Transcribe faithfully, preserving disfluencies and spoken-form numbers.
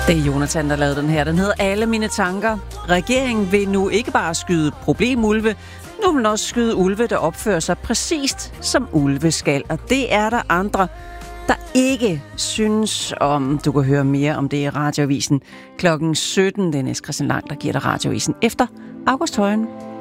Det er Jonathan, der lavede den her. Den hedder Alle mine tanker. Regeringen vil nu ikke bare skyde problemulve, nu vil man også skyde ulve, der opfører sig præcist som ulve skal. Og det er der andre, der ikke synes om. Du kan høre mere om det i Radioavisen klokken sytten. Det er Niels Christian Lang, der giver dig Radioavisen efter August Højen.